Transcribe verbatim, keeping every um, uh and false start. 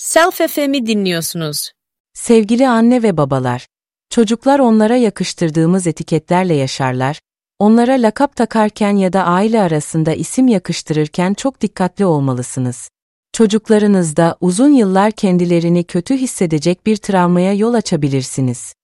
Self F M'i dinliyorsunuz. Sevgili anne ve babalar, çocuklar onlara yakıştırdığımız etiketlerle yaşarlar, onlara lakap takarken ya da aile arasında isim yakıştırırken çok dikkatli olmalısınız. Çocuklarınızda uzun yıllar kendilerini kötü hissedecek bir travmaya yol açabilirsiniz.